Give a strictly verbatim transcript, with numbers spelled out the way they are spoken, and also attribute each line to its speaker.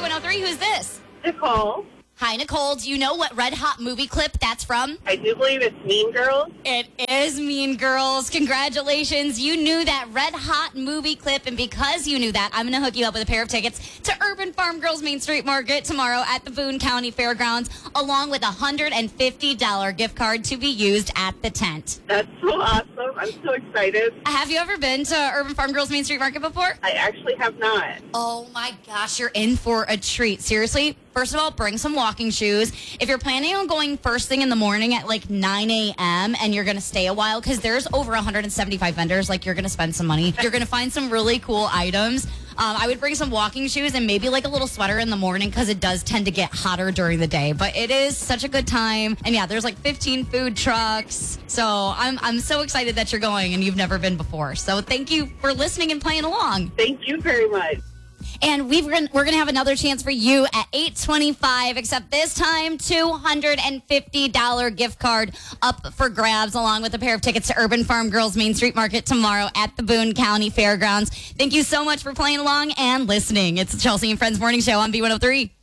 Speaker 1: B one oh three. Who's this?
Speaker 2: Nicole.
Speaker 1: Hi, Nicole. Do you know what Red Hot movie clip that's from?
Speaker 2: I do believe it's Mean Girls.
Speaker 1: It is Mean Girls. Congratulations. You knew that Red Hot movie clip, and because you knew that, I'm going to hook you up with a pair of tickets to Urban Farm Girls Main Street Market tomorrow at the Boone County Fairgrounds, along with a one hundred fifty dollars gift card to be used at the tent.
Speaker 2: That's so awesome. I'm so excited.
Speaker 1: Have you ever been to Urban Farm Girls Main Street Market before?
Speaker 2: I actually have not.
Speaker 1: Oh my gosh, you're in for a treat. Seriously, first of all, bring some walking shoes. If you're planning on going first thing in the morning at like nine a.m. and you're going to stay a while, because there's over one hundred seventy-five vendors, like you're going to spend some money. You're going to find some really cool items. Um, I would bring some walking shoes and maybe like a little sweater in the morning because it does tend to get hotter during the day. But it is such a good time. And yeah, there's like fifteen food trucks. So I'm I'm so excited that you're going and you've never been before. So thank you for listening and playing along.
Speaker 2: Thank you very much.
Speaker 1: And we've, we're going to have another chance for you at eight twenty-five, except this time two hundred fifty dollars gift card up for grabs, along with a pair of tickets to Urban Farm Girls Main Street Market tomorrow at the Boone County Fairgrounds. Thank you so much for playing along and listening. It's the Chelsea and Friends Morning Show on B one oh three.